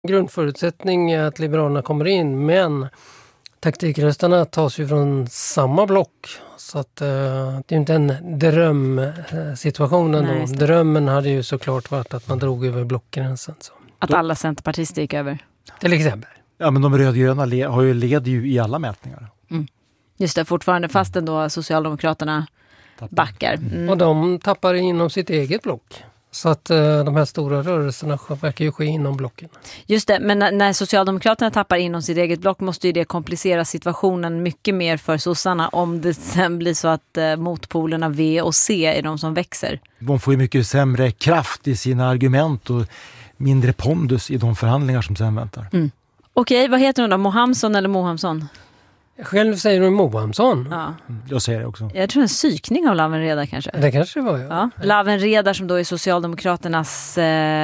Grundförutsättning är att Liberalerna kommer in, men taktikröstarna tas ju från samma block. Så att det är inte en drömsituation ändå. Drömmen hade ju såklart varit att man drog över blockgränsen. Så. Att alla centerpartister gick över? Till exempel. Ja, men de rödgröna leder ju i alla mätningar. Mm. Just det, fortfarande fast ändå Socialdemokraterna backar. Mm. Och de tappar inom sitt eget block. Så att de här stora rörelserna verkar ju ske inom blocken. Just det, men när Socialdemokraterna tappar inom sitt eget block måste ju det komplicera situationen mycket mer för sossarna om det sen blir så att motpolerna V och C är de som växer. De får ju mycket sämre kraft i sina argument och mindre pondus i de förhandlingar som sen väntar. Mm. Okej, vad heter hon då? Mohamsson eller Mohamsson? Själv säger du Mohamsson. Ja. Jag säger det också. Jag tror en psykning av Lavenredar kanske. Det kanske det var, ja. Lavenredar som då är Socialdemokraternas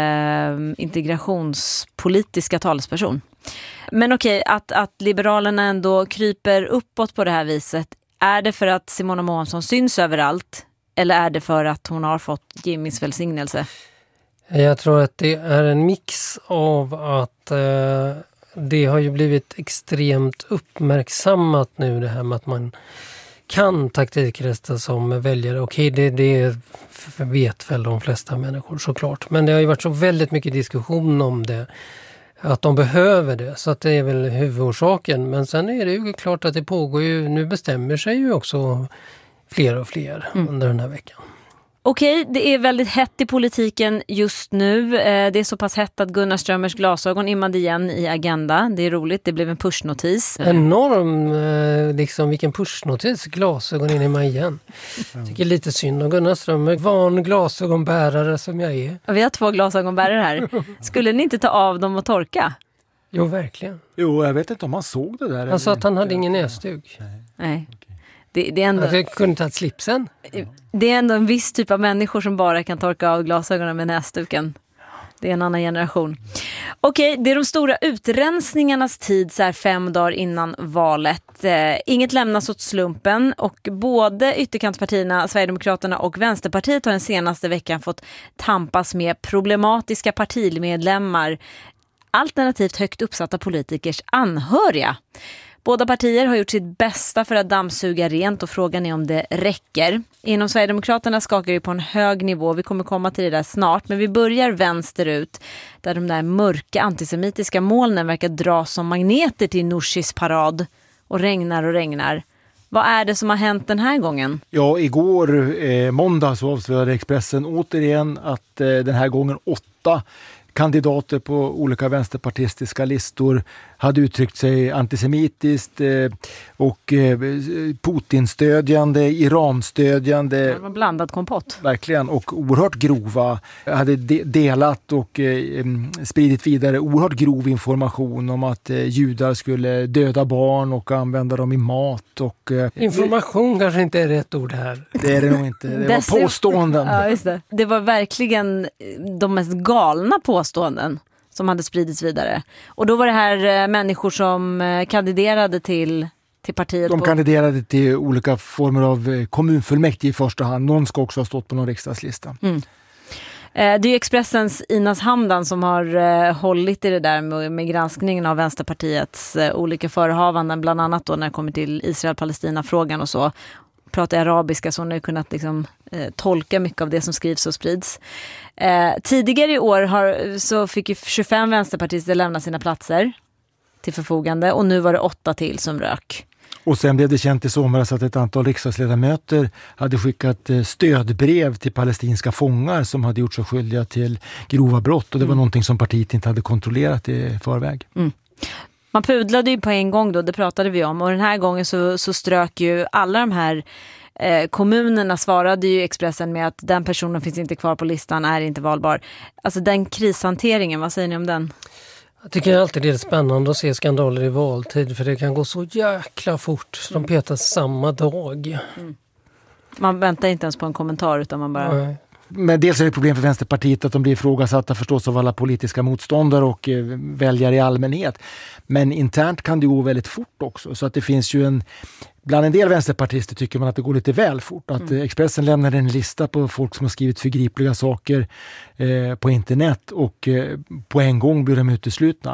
integrationspolitiska talesperson. Men okej, att Liberalerna ändå kryper uppåt på det här viset. Är det för att Simona Mohamsson syns överallt? Eller är det för att hon har fått Jimmys välsignelse? Jag tror att det är en mix av att det har ju blivit extremt uppmärksammat nu, det här med att man kan taktikrösta som väljare. Okej, det vet väl de flesta människor såklart. Men det har ju varit så väldigt mycket diskussion om det. Att de behöver det. Så att det är väl huvudorsaken. Men sen är det ju klart att det pågår ju, nu bestämmer sig ju också fler och fler under den här veckan. Okej, det är väldigt hett i politiken just nu. Det är så pass hett att Gunnar Strömmers glasögon immade igen i Agenda. Det är roligt, det blev en pushnotis. Enorm, liksom vilken pushnotis, glasögon immade igen. Jag tycker lite synd om Gunnar Strömmer, van glasögonbärare som jag är. Vi har 2 glasögonbärare här. Skulle ni inte ta av dem och torka? Jo, verkligen. Jo, jag vet inte om han såg det där. Han sa att han hade ingen näsduk. Nej. Det är ändå, jag kunde ta ett slipsen. Det är ändå en viss typ av människor som bara kan torka av glasögonen med näsduken. Det är en annan generation. Okej, det är de stora utrensningarnas tid så här 5 dagar innan valet. Inget lämnas åt slumpen och både ytterkantspartierna, Sverigedemokraterna och Vänsterpartiet har den senaste veckan fått tampas med problematiska partimedlemmar, alternativt högt uppsatta politikers anhöriga. Båda partier har gjort sitt bästa för att dammsuga rent och frågan är om det räcker. Inom Sverigedemokraterna skakar det på en hög nivå. Vi kommer komma till det där snart. Men vi börjar vänsterut där de där mörka antisemitiska molnen verkar dra som magneter till Nooshis parad. Och regnar. Vad är det som har hänt den här gången? Ja, igår måndag så avslöjade Expressen återigen att den här gången 8 kandidater på olika vänsterpartistiska listor hade uttryckt sig antisemitiskt och Putin-stödjande, Iran-stödjande. Det var blandad kompott. Verkligen, och oerhört grova. Hade delat och spridit vidare oerhört grov information om att judar skulle döda barn och använda dem i mat. Och, information kanske inte är rätt ord här. Det är det nog inte. Det var påståenden. Ja, just det. Det var verkligen de mest galna påståenden som hade spridits vidare. Och då var det här människor som kandiderade till partiet. De kandiderade till olika former av kommunfullmäktige i första hand. Någon ska också ha stått på någon riksdagslista. Mm. Det är ju Expressens Inas Hamdan som har hållit i det där med granskningen av Vänsterpartiets olika förehavanden. Bland annat då när det kommer till Israel-Palestina-frågan och så. Pratar arabiska så hon har kunnat liksom, tolka mycket av det som skrivs och sprids. Tidigare i år så fick ju 25 vänsterpartister lämna sina platser till förfogande och nu var det 8 till som rök. Och sen blev det känt i somras att ett antal riksdagsledamöter hade skickat stödbrev till palestinska fångar som hade gjort sig skyldiga till grova brott och det var någonting som partiet inte hade kontrollerat i förväg. Mm. Man pudlade ju på en gång då, det pratade vi om. Och den här gången så strök ju alla de här kommunerna, svarade ju Expressen med att den personen finns inte kvar på listan, är inte valbar. Alltså den krishanteringen, vad säger ni om den? Jag tycker alltid det är spännande att se skandaler i valtid för det kan gå så jäkla fort. De petas samma dag. Mm. Man väntar inte ens på en kommentar utan man bara... Nej. Men dels är det problem för Vänsterpartiet att de blir ifrågasatta förstås av alla politiska motståndare och väljare i allmänhet. Men internt kan det gå väldigt fort också. Så att det finns ju bland en del vänsterpartister tycker man att det går lite väl fort. Att Expressen lämnar en lista på folk som har skrivit förgripliga saker på internet och på en gång blir de uteslutna.